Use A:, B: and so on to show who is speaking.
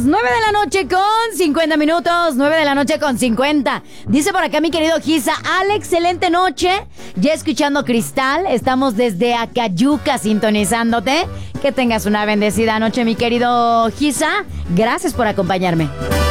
A: 9 de la noche con 50 minutos. 9 de la noche con 50. Dice por acá mi querido Gisa, ¡al excelente noche! Ya escuchando Cristal, estamos desde Acayuca sintonizándote. Que tengas una bendecida noche, mi querido Gisa. Gracias por acompañarme.